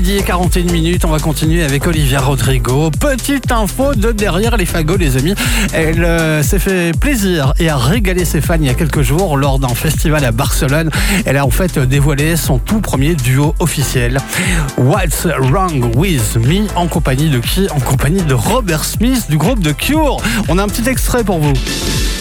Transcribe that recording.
12h41, on va continuer avec Olivia Rodrigo. Petite info de derrière les fagots, les amis. Elle s'est fait plaisir et a régalé ses fans il y a quelques jours lors d'un festival à Barcelone. Elle a en fait dévoilé son tout premier duo officiel. What's Wrong With Me, en compagnie de qui? En compagnie de Robert Smith du groupe The Cure. On a un petit extrait pour vous.